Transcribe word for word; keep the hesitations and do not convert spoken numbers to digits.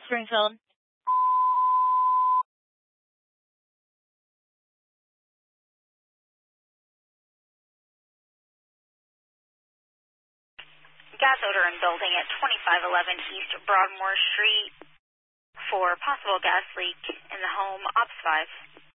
Springfield. Gas odor in building at twenty-five eleven East Broadmoor Street for possible gas leak in the home. Ops five.